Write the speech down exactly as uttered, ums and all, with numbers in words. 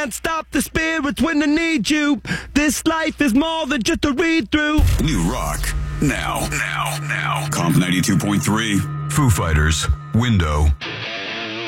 can't stop the spirits when they need you. This life is more than just a read-through. New rock. Now. Now. Now. Comp ninety-two point three. Foo Fighters. Window.